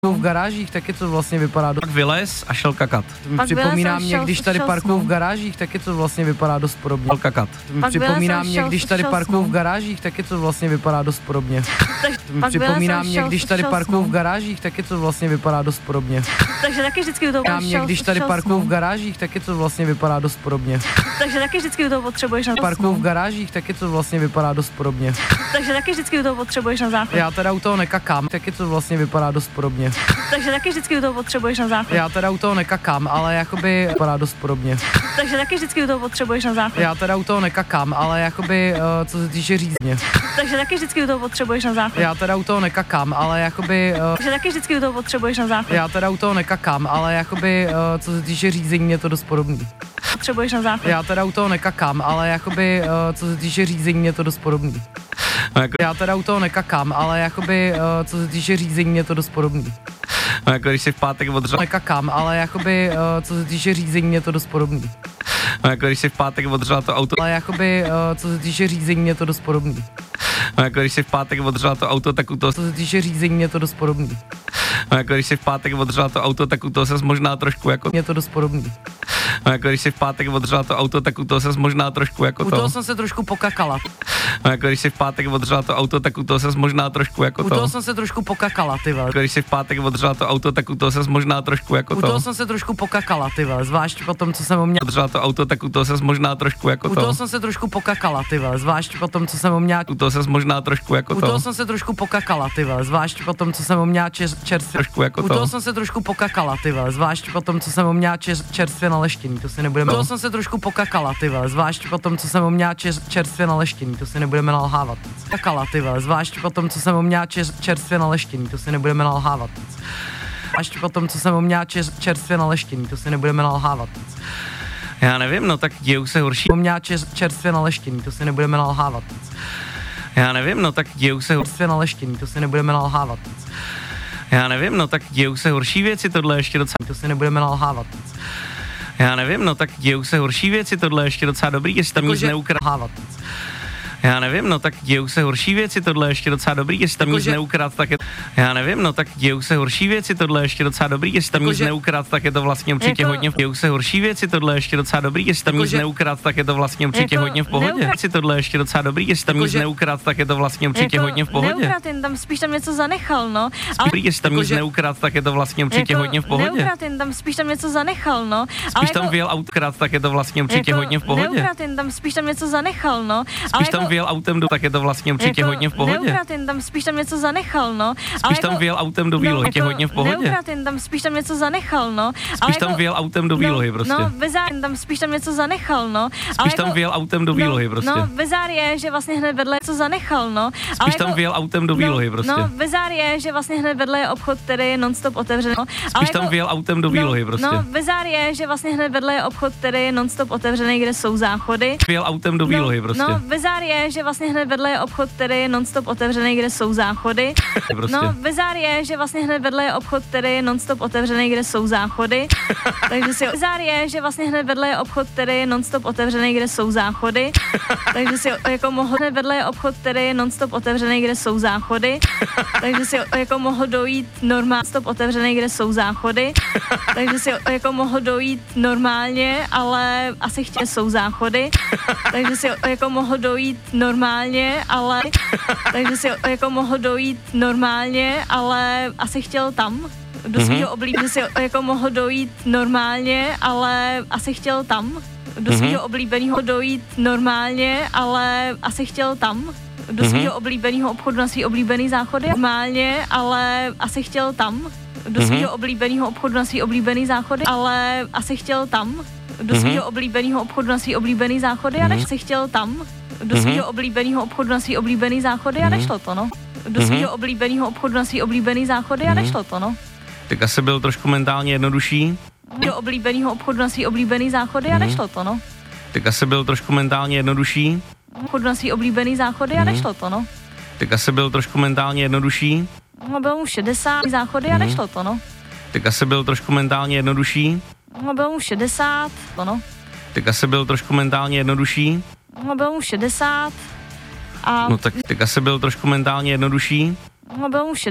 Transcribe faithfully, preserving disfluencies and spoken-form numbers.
v garážích, taky to vlastně vypadá dost... Pak vylez a šel kakat. To mi připomíná mě, šel, když tady šel parkuju snou. v garážích, taky to vlastně vypadá dost podobně. Šel kakat. To mi Pak připomíná vylez a mě, šel- když tady šel parkuju snou. v garážích, taky to vlastně vypadá dost podobně. Tak, To mi pak vylez a připomíná mě, šel- když tady šel parkuju v snou. garážích, taky to vlastně vypadá dost podobně. Takže taky vždycky do toho Já mě, šel- když tady šel parkuju v snou. garážích, taky to vlastně vypadá dost podobně. Takže taky vždycky do toho potřebuješ na Parkuju v záchod. garážích, taky to vlastně vypadá dost podobně. Takže taky vždycky do toho potřebuješ na záchod. Já teda u toho nekakám, taky to vlastně vypadá dost podobně. Takže taky vždycky do toho potřebuješ na záchod. Já teda u toho nekakám, ale jakoby vypadá dost podobně. Takže taky vždycky do toho potřebuješ na záchod. Já teda u toho nekakám, ale jakoby, uh, co se týče řízně. Takže taky vždycky do toho potřebuješ na záchod. Já teda u toho nekakám, ale jakoby, uh, Takže taky vždycky do toho potřebuješ na záchod. já teda u toho nekakám, ale jakoby, uh, co se týče řízení, je to dost podobný. Potřebuješ na záchod. Já teda u toho nekakám, ale jakoby, uh, co se týče řízení, je to dost podobný. No jako, Já teda u toho nekakám, ale jakoby, uh, co se týče řízení, je to dost podobný. no jako když si v pátek odřel, Nekakám, ale jakoby, uh, co se týče řízení, je to dost podobný. no jako když si v pátek odřel to auto, Ale jakoby, uh, co se týče řízení, je to dost podobný. no jako když si v pátek odřel to auto, tak u toho, Co se týče řízení, je to dost podobný. no jako když si v pátek odřel to auto, tak u toho ses možná trošku jako, Je to dost podobný. no jako když si v pátek odřel to auto, tak u toho ses možná trošku jako U to, toho jsem se trošku pokakala. no jako když si v pátek odřel to auto, tak u toho ses možná trošku jako U to, toho jsem se trošku pokakala, ty vole. jako když si v pátek odřel to auto, tak u toho ses možná trošku jako U to, toho jsem se trošku pokakala, ty vole, zvlášť po tom, co jsem o mě... odřel to auto, tak u toho ses možná trošku jako U to, toho jsem se trošku pokakala, ty vole, zvlášť po tom, co jsem o mě... u toho ses možná trošku jako U to, toho jsem se trošku pokakala, ty vole, zvlášť po tom, co jsem o mě čer, čerstvě... trošku jako U to, toho jsem se trošku pokakala, ty vole, zvlášť po tom, co jsem o mě čer, čerstvě naleštěný, to si nebudeme... U toho jsem se trošku pokakala, ty vole, zvlášť po tom, co jsem o mě čer, čerstvě naleštěný, to si nebudeme nalhávat. Kakala, ty vole, zvlášť po tom, co jsem o mě čer, čerstvě naleštěný, to si nebudeme nalhávat. Až po tom, co jsem o mě čer, čerstvě naleštěný, to si nebudeme nalhávat. já nevím, no tak dějou se horší, O mě čer, čerstvě naleštěný, to si nebudeme nalhávat. já nevím, no tak dějou se horší, Čerstvě naleštěný, to si nebudeme nalhávat. já nevím, no tak dějou se horší věci, tohle ještě docela, To si nebudeme nalhávat. já nevím, no tak dějou se horší věci, tohle ještě docela dobrý, jestli tam nic Jakože- neukradl, Nalhávat. já nevím, no tak dějou se horší věci, tohle ještě docela dobrý, jestli tam nic Jakože- neukradl, tak je, já nevím, no tak dějou se horší věci, tohle ještě docela dobrý, jestli tam nic Jakože- neukradl, tak je to vlastně určitě Jako- hodně, dějou se horší věci, tohle ještě docela dobrý, jestli tam nic Jakože- neukradl, tak je to vlastně určitě Jako hodně v pohodě, neukradl- si tohle ještě docela dobrý, jestli tam nic Jakože- neukradl, tak je to vlastně určitě Jako hodně v pohodě. Neukradl, jen tam spíš tam něco zanechal, no. Ale Dobrý, jestli tam nic Jakože- neukradl, tak je to vlastně určitě jako hodně v pohodě. Neukradl, jen tam spíš tam něco zanechal, no. Spíš Ale tam jako- vyjel autkrát, tak je to vlastně určitě jako hodně v pohodě. Neukradl, jen tam spíš tam něco zanechal, no. Spíš tam vyjel autem do, tak je to vlastně určitě hodně v pohodě. Neukradl, jen tam spíš tam něco zanechal, no. Spíš tam vyjel autem do výlohy, jako je hodně v pohodě. Neukradl, jen tam spíš tam něco zanechal, no. Spíš tam vyjel autem do výlohy prostě. No, Vezár, jen tam spíš tam něco zanechal, no. Spíš tam vyjel autem do výlohy prostě. No, Vezár je, že vlastně hned vedle něco zanechal, no. Spíš tam vyjel autem do výlohy prostě. No, Vezár je, že vlastně hned vedle je obchod, který je non-stop otevřený. No. Spíš tam vyjel autem do výlohy prostě. No, Vezár je, že vlastně hned vedle je obchod, který je non-stop otevřený, kde jsou záchody. Vyjel autem do výlohy prostě. No, Vezár je, že vlastně hned vedle je obchod, který je non-stop otevřený, kde jsou záchody. Prostě. No, Vezár je, že vlastně hned vedle je obchod, který je non-stop otevřený, kde jsou záchody. Takže si Vezár je, že vlastně hned vedle je obchod, který je non-stop otevřený, kde jsou záchody. Takže si jako mohl hned vedle je obchod, který je non-stop otevřený, kde jsou záchody. Takže si jako mohl dojít normálně stop otevřený, kde jsou záchody. Takže si jako mohl dojít normálně, ale asi chtěl jsou záchody. Takže si jako mohl dojít normálně, ale takže si jako mohl dojít normálně, ale asi chtěl tam do Mhm. svého oblíbeného, si jako mohl dojít normálně, ale asi chtěl tam do Mhm. svého oblíbeného dojít normálně, ale asi chtěl tam do Mhm. svého oblíbeného obchodu na svý oblíbený záchody normálně, ale asi chtěl tam do Mhm. svého oblíbeného obchodu na svý oblíbený záchody, ale asi chtěl tam do Mhm. svého oblíbeného obchodu na svý oblíbený záchody a Mhm. nešlo si chtěl tam do Mhm. svého oblíbeného obchodu na svý oblíbený záchody a Mhm. nešlo to, no. Do Mhm. svého oblíbeného obchodu na svý oblíbený záchody a Mhm. nešlo to, no. Tak asi byl trošku mentálně jednodušší. Do oblíbeného obchodu na svý oblíbený záchody a Mhm. nešlo to, no. Tak asi byl trošku mentálně jednodušší. Obchodu na svý oblíbený záchody a Mhm. nešlo to, no. Tak asi byl trošku mentálně jednodušší. No, bylo mu šedesát záchody a Mhm. nešlo to, no. Tak asi byl trošku mentálně jednodušší. No, bylo mu šedesát, to no. Tak asi byl trošku mentálně jednodušší. No, bylo mu šedesát a No tak, tak asi byl trošku mentálně jednodušší. no, bylo mu šedesát.